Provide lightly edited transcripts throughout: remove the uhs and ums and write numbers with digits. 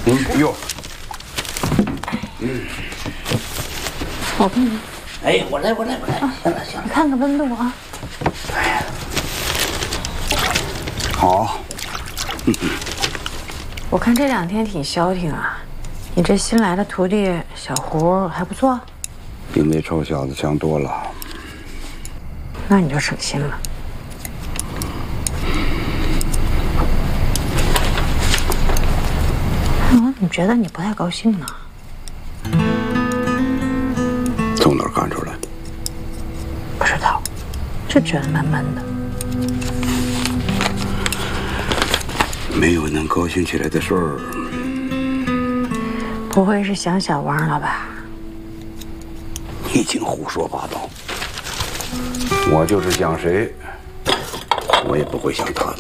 哟， 我给你。 哎，我来，行了。 你看看温度啊。 哎，好。 我看这2天挺消停啊，你这新来的徒弟小胡还不错， 比那臭小子强多了。 那你就省心了。我怎么觉得你不太高兴呢？ 从哪儿看出来？ 不知道，就觉得闷闷的。 没有能高兴起来的事儿。 不会是想小汪了吧？ 已经胡说八道。我就是想谁，我也不会想他的。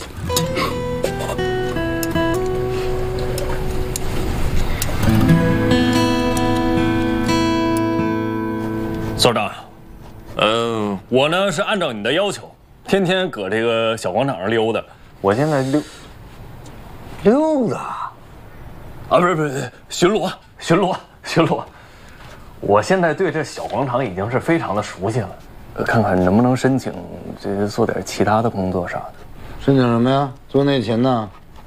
所长，我呢是按照你的要求，天天搁这个小广场上溜达。我现在溜达，啊，不是，巡逻。我现在对这小广场已经是非常的熟悉了，看看能不能申请这做点其他的工作啥的。 申请什么呀？做内勤呢？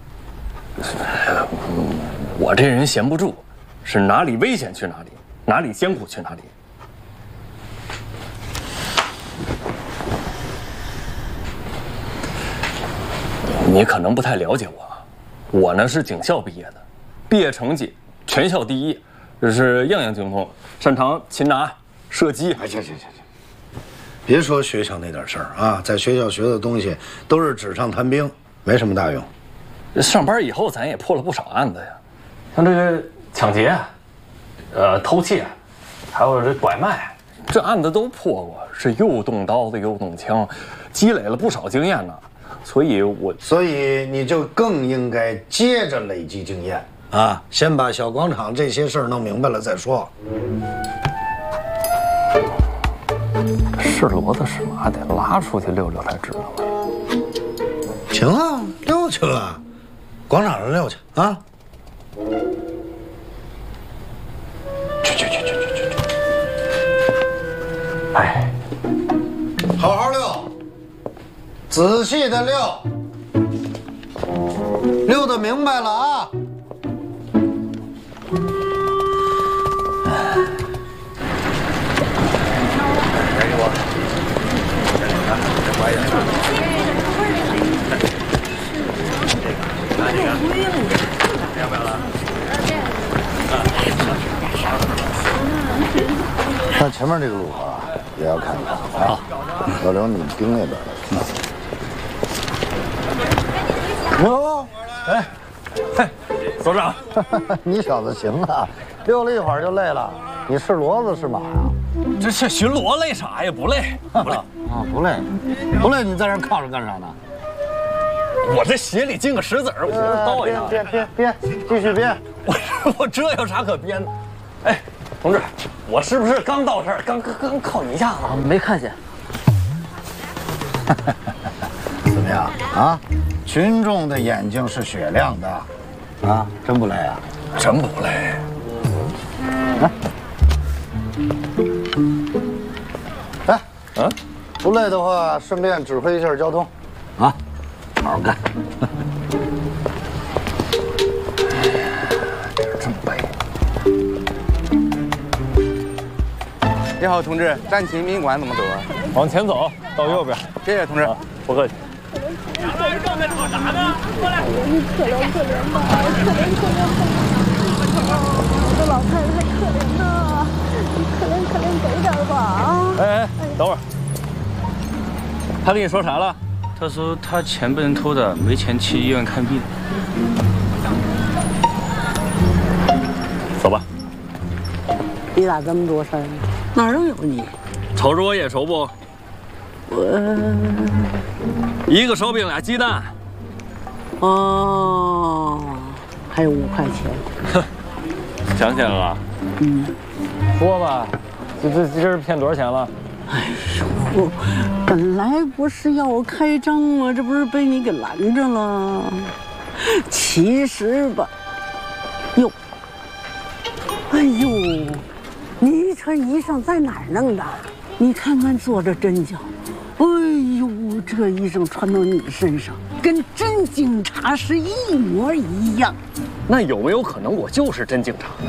我这人闲不住，是哪里危险去哪里，哪里艰苦去哪里。你可能不太了解我呢是警校毕业的，毕业成绩全校第一，这是样样精通，擅长擒拿、射击。 哎，行，别说学校那点事儿啊，在学校学的东西都是纸上谈兵，没什么大用。 上班以后咱也破了不少案子呀，像这个抢劫、偷窃，还有这拐卖，这案子都破过，是又动刀子又动枪，积累了不少经验呢。所以你就更应该接着累积经验啊！先把小广场这些事儿弄明白了再说。 是骡子是马得拉出去溜溜才知道。 行啊，溜去吧，广场上溜去啊！去！哎，好好溜。仔细的溜得明白了啊！来给我，要不要了？那前面这个路啊，也要看一看啊。老刘，你盯那边了。哟，哎， 嘿，所长， 你小子行啊，溜了一会儿就累了。你是骡子是马呀？ 这巡逻累啥呀？不累，不累啊，不累，你在这靠着干啥呢？ 我这鞋里进个石子儿，我倒一下。 编，继续编。 我这有啥可编的？哎，同志，我是不是刚到这儿？刚靠你一下子？ 没看见。 怎么样啊？群众的眼睛是雪亮的，啊，真不累啊？ 真不累。 哎，不累的话，顺便指挥一下交通，啊，好好干。 真背。 你好，同志，战情宾馆怎么走啊？ 往前走，到右边。 谢谢同志， 不客气。 两个人正在吵啥呢？过来！你可怜吧，我的老太太可怜呐，你可怜给点吧啊！ 哎，等会儿，他跟你说啥了？ 他说他钱被人偷的，没钱去医院看病。 走吧。 你咋这么多事儿呢？哪儿都有你。 瞅着我眼熟不？一个手柄俩鸡蛋。 哦，还有5块钱。 哼，想起来了。说吧，今儿骗多少钱了？ 哎呦，我本来不是要我开张吗？这不是被你给拦着了。其实吧， 哟，哎呦，你这衣裳在哪儿弄的？你看看做的真假。哎呦，这衣裳穿到你身上，跟真警察是一模一样。 那有没有可能我就是真警察呢？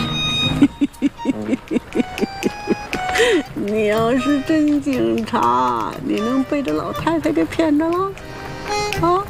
你要是真警察，你能被这老太太给骗着了？啊？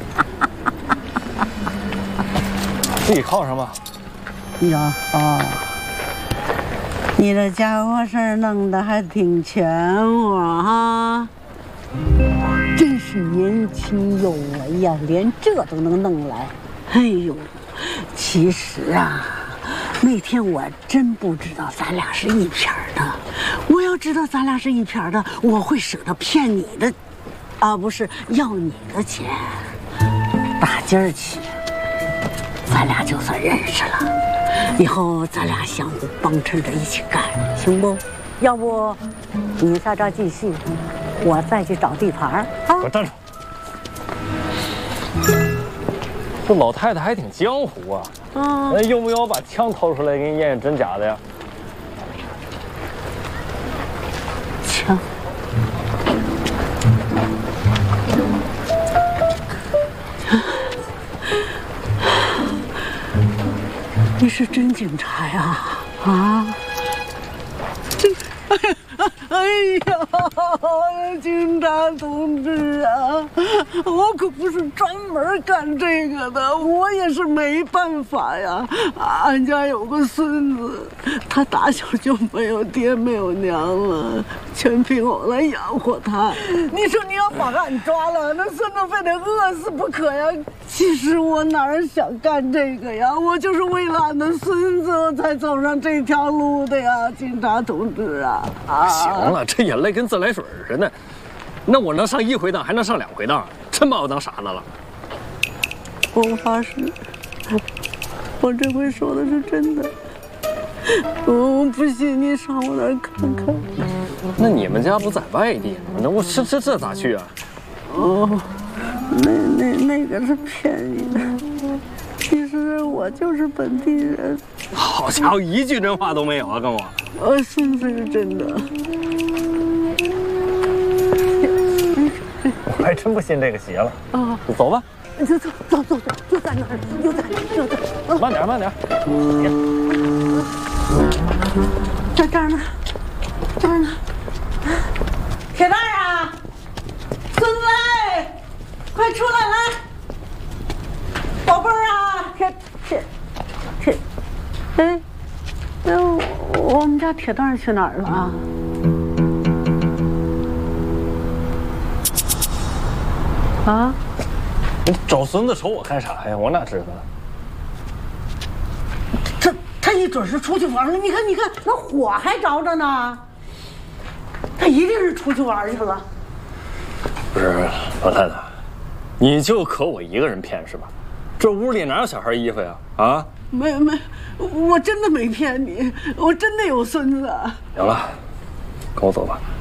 自己靠上吧。 呀啊！你这家伙事儿弄得还挺全乎哈，真是年轻有为呀，连这都能弄来。哎呦，其实啊，那天我真不知道咱俩是一片儿的。我要知道咱俩是一片儿的，我会舍得骗你的，啊，不是要你的钱。打今儿起，咱俩就算认识了。以后咱俩相互帮衬着一起干，行不？要不你在这儿继续，我再去找地盘啊。 我站住！这老太太还挺江湖啊。那用不用我把枪掏出来给你验验真假的呀？ 枪？你是真警察呀？啊？哎呀，警察同志啊，我可不是专门干这个的，我也是没办法呀。俺家有个孙子，他打小就没有爹没有娘了，全凭我来养活他。你说你要把俺抓了，那孙子非得饿死不可呀。其实我哪儿想干这个呀，我就是为了俺的孙子我才走上这条路的呀，警察同志啊！ 行了，这眼泪跟自来水似的，那我能上1回当，还能上2回当，真把我当傻子了。 我发誓，我这回说的是真的。我不信你上我那儿看看。 那你们家不在外地吗？那我这咋去啊？ 哦，那个是骗你的。其实我就是本地人。 好家伙，一句真话都没有啊，跟我。 孙子是真的。 我还真不信这个邪了。啊，走吧。 走，就在那儿，就在那儿。 慢点，慢点。 这儿呢，这儿呢。铁蛋儿啊，孙子，快出来来！宝贝儿啊，铁，哎，我们家铁蛋儿去哪儿了啊？啊？ 你找孙子瞅我干啥呀？我哪知道？ 他一准是出去玩了。你看，那火还着着呢。他一定是出去玩去了。 不是，老太太，你就可我一个人骗是吧？这屋里哪有小孩衣服呀？啊？ 没，我真的没骗你，我真的有孙子。 行了，跟我走吧。